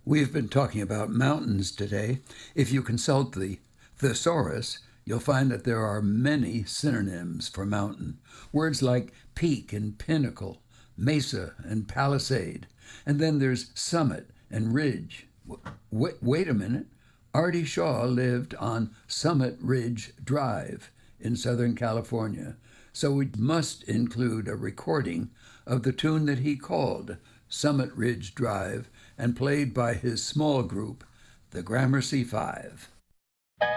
We've been talking about mountains today. If you consult the thesaurus, you'll find that there are many synonyms for mountain. Words like peak and pinnacle, mesa and palisade. And then there's summit and ridge. Wait a minute. Artie Shaw lived on Summit Ridge Drive in Southern California, so we must include a recording of the tune that he called Summit Ridge Drive and played by his small group, the Gramercy Five.